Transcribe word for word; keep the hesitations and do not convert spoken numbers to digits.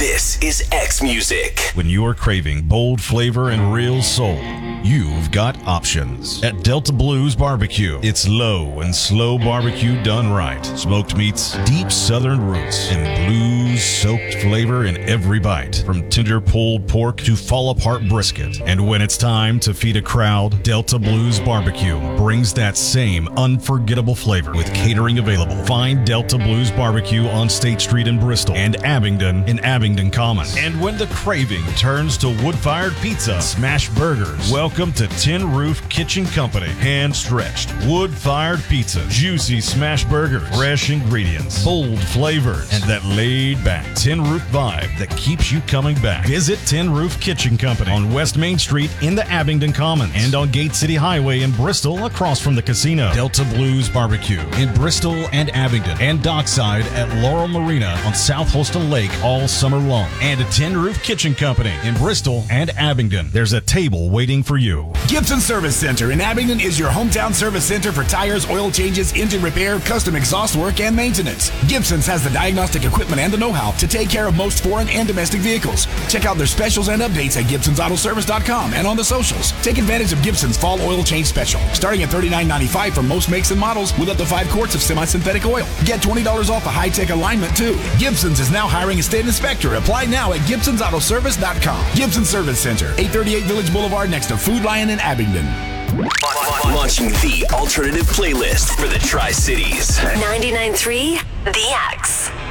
This is X Music. When you're craving bold flavor and real soul, you've got options. At Delta Blues Barbecue, it's low and slow barbecue done right. Smoked meats, deep southern roots, and blues-soaked flavor in every bite. From tender pulled pork to fall-apart brisket. And when it's time to feed a crowd, Delta Blues Barbecue brings that same unforgettable flavor with catering available. Find Delta Blues Barbecue on State Street in Bristol and Abingdon in Abingdon Commons. And when the craving turns to wood-fired pizza, smash burgers, welcome to Tin Roof Kitchen Company. Hand-stretched, wood-fired pizza, juicy smash burgers, fresh ingredients, bold flavors, and that laid-back Tin Roof vibe that keeps you coming back. Visit Tin Roof Kitchen Company on West Main Street in the Abingdon Commons and on Gate City Highway in Bristol across from the casino. Delta Blues Barbecue in Bristol and Abingdon and Dockside at Laurel Marina on South Holston Lake all summer long. And a Tin Roof Kitchen Company in Bristol and Abingdon. There's a table waiting for you. Gibson Service Center in Abingdon is your hometown service center for tires, oil changes, engine repair, custom exhaust work, and maintenance. Gibson's has the diagnostic equipment and the know-how to take care of most foreign and domestic vehicles. Check out their specials and updates at Gibsons Auto Service dot com and on the socials. Take advantage of Gibson's fall oil change special, starting at thirty-nine ninety-five for most makes and models with up to five quarts of semi-synthetic oil. Get twenty dollars off a high-tech alignment, too. Gibson's is now hiring a state inspector. Apply now at Gibsons Auto Service dot com. Gibson Service Center, eight thirty-eight Village Boulevard next to Food Lion in Abingdon. Launching the alternative playlist for the Tri-Cities. ninety-nine point three The X.